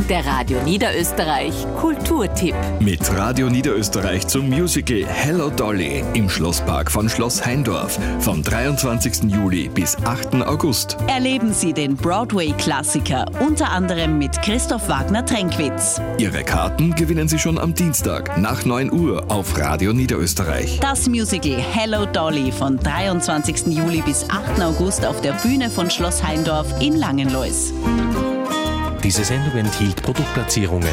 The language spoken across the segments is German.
Der Radio Niederösterreich Kulturtipp. Mit Radio Niederösterreich zum Musical Hello Dolly im Schlosspark von Schloss Heindorf vom 23. Juli bis 8. August. Erleben Sie den Broadway-Klassiker, unter anderem mit Christoph Wagner-Tränkwitz. Ihre Karten gewinnen Sie schon am Dienstag nach 9 Uhr auf Radio Niederösterreich. Das Musical Hello Dolly von 23. Juli bis 8. August auf der Bühne von Schloss Heindorf in Langenlois. Diese Sendung enthielt Produktplatzierungen.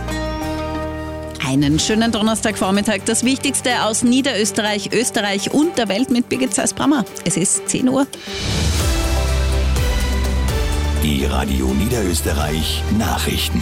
Einen schönen Donnerstagvormittag. Das Wichtigste aus Niederösterreich, Österreich und der Welt mit Birgit Zeiss-Brammer. Es ist 10 Uhr. Die Radio Niederösterreich Nachrichten.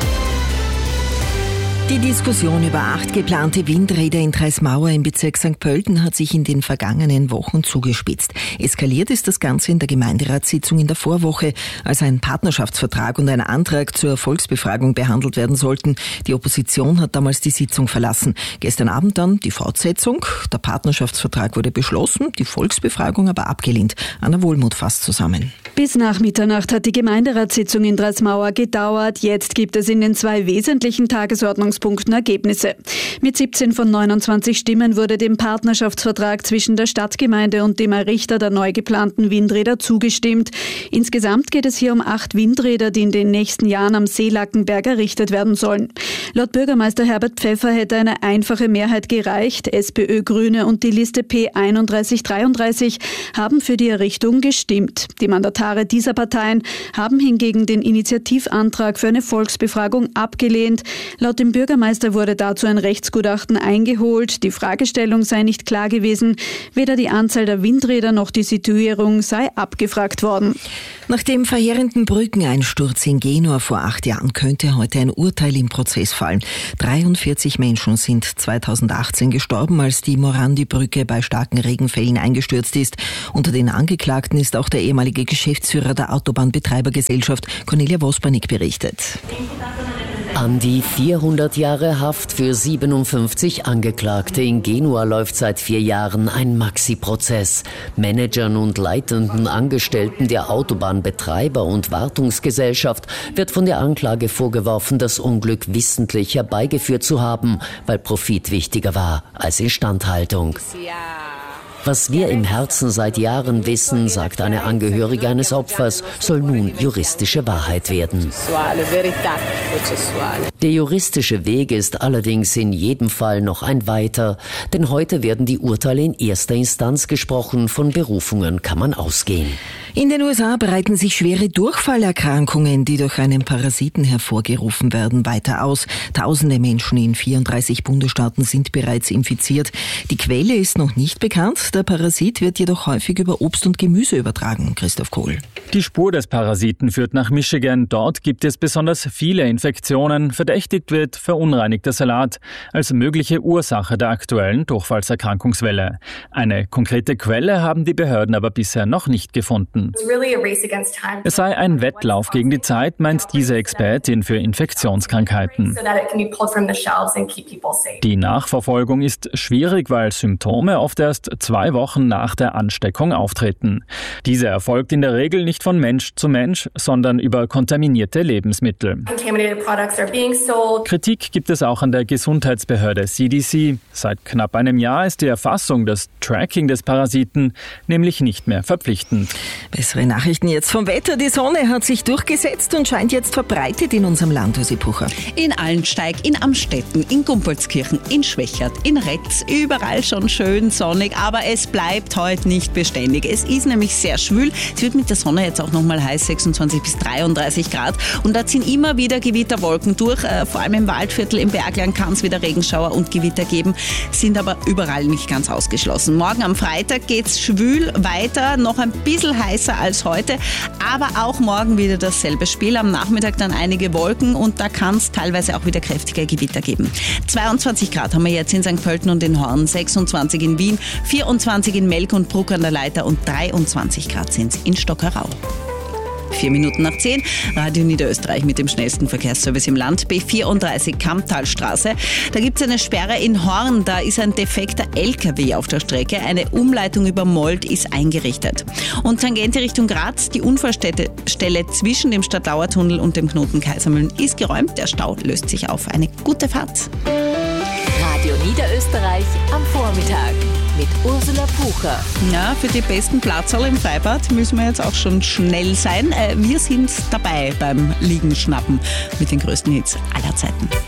Die Diskussion über 8 geplante Windräder in Treismauer im Bezirk St. Pölten hat sich in den vergangenen Wochen zugespitzt. Eskaliert ist das Ganze in der Gemeinderatssitzung in der Vorwoche, als ein Partnerschaftsvertrag und ein Antrag zur Volksbefragung behandelt werden sollten. Die Opposition hat damals die Sitzung verlassen. Gestern Abend dann die Fortsetzung. Der Partnerschaftsvertrag wurde beschlossen, die Volksbefragung aber abgelehnt. Anna Wohlmuth fasst zusammen. Bis nach Mitternacht hat die Gemeinderatssitzung in Treismauer gedauert. Jetzt gibt es in den 2 wesentlichen Tagesordnungspunkten Ergebnisse. Mit 17 von 29 Stimmen wurde dem Partnerschaftsvertrag zwischen der Stadtgemeinde und dem Errichter der neu geplanten Windräder zugestimmt. Insgesamt geht es hier um 8 Windräder, die in den nächsten Jahren am Seelackenberg errichtet werden sollen. Laut Bürgermeister Herbert Pfeffer hätte eine einfache Mehrheit gereicht. SPÖ, Grüne und die Liste P3133 haben für die Errichtung gestimmt. Die Mandatare dieser Parteien haben hingegen den Initiativantrag für eine Volksbefragung abgelehnt. Laut dem Bürgermeister wurde dazu ein Rechtsgutachten eingeholt. Die Fragestellung sei nicht klar gewesen. Weder die Anzahl der Windräder noch die Situierung sei abgefragt worden. Nach dem verheerenden Brückeneinsturz in Genua vor 8 Jahren könnte heute ein Urteil im Prozess fallen. 43 Menschen sind 2018 gestorben, als die Morandi-Brücke bei starken Regenfällen eingestürzt ist. Unter den Angeklagten ist auch der ehemalige Geschäftsführer der Autobahnbetreibergesellschaft, Cornelia Wospanik, berichtet. An die 400 Jahre Haft für 57 Angeklagte in Genua läuft seit 4 Jahren ein Maxi-Prozess. Managern und leitenden Angestellten der Autobahnbetreiber und Wartungsgesellschaft wird von der Anklage vorgeworfen, das Unglück wissentlich herbeigeführt zu haben, weil Profit wichtiger war als Instandhaltung. Was wir im Herzen seit Jahren wissen, sagt eine Angehörige eines Opfers, soll nun juristische Wahrheit werden. Der juristische Weg ist allerdings in jedem Fall noch ein weiter, denn heute werden die Urteile in erster Instanz gesprochen, von Berufungen kann man ausgehen. In den USA breiten sich schwere Durchfallerkrankungen, die durch einen Parasiten hervorgerufen werden, weiter aus. Tausende Menschen in 34 Bundesstaaten sind bereits infiziert. Die Quelle ist noch nicht bekannt. Der Parasit wird jedoch häufig über Obst und Gemüse übertragen. Christoph Kohl. Die Spur des Parasiten führt nach Michigan. Dort gibt es besonders viele Infektionen. Verdächtigt wird verunreinigter Salat als mögliche Ursache der aktuellen Durchfallserkrankungswelle. Eine konkrete Quelle haben die Behörden aber bisher noch nicht gefunden. Es sei ein Wettlauf gegen die Zeit, meint diese Expertin für Infektionskrankheiten. Die Nachverfolgung ist schwierig, weil Symptome oft erst 2 Wochen nach der Ansteckung auftreten. Diese erfolgt in der Regel nicht von Mensch zu Mensch, sondern über kontaminierte Lebensmittel. Kritik gibt es auch an der Gesundheitsbehörde CDC. Seit knapp einem Jahr ist die Erfassung, das Tracking des Parasiten, nämlich nicht mehr verpflichtend. Bessere Nachrichten jetzt vom Wetter. Die Sonne hat sich durchgesetzt und scheint jetzt verbreitet in unserem Land, Usi Pucher. In Allensteig, in Amstetten, in Gumpolskirchen, in Schwächert, in Retz, überall schon schön sonnig, aber es bleibt heute nicht beständig. Es ist nämlich sehr schwül. Es wird mit der Sonne jetzt auch nochmal heiß, 26 bis 33 Grad. Und da ziehen immer wieder Gewitterwolken durch. Vor allem im Waldviertel, im Bergland kann es wieder Regenschauer und Gewitter geben, sind aber überall nicht ganz ausgeschlossen. Morgen am Freitag geht's schwül weiter, noch ein bisschen heißer als heute, aber auch morgen wieder dasselbe Spiel. Am Nachmittag dann einige Wolken und da kann es teilweise auch wieder kräftige Gewitter geben. 22 Grad haben wir jetzt in St. Pölten und in Horn, 26 in Wien, 24 in Melk und Bruck an der Leiter und 23 Grad sind es in Stockerau. 7:04. Radio Niederösterreich mit dem schnellsten Verkehrsservice im Land. B34 Kammtalstraße. Da gibt es eine Sperre in Horn. Da ist ein defekter LKW auf der Strecke. Eine Umleitung über Mold ist eingerichtet. Und Tangente Richtung Graz. Die Unfallstelle zwischen dem Stadtdauertunnel und dem Knoten Kaisermühlen ist geräumt. Der Stau löst sich auf. Eine gute Fahrt. Radio Niederösterreich am Vormittag mit Ursula Pucher. Ja, für die besten Platzerl im Freibad müssen wir jetzt auch schon schnell sein. Wir sind dabei beim Liegenschnappen mit den größten Hits aller Zeiten.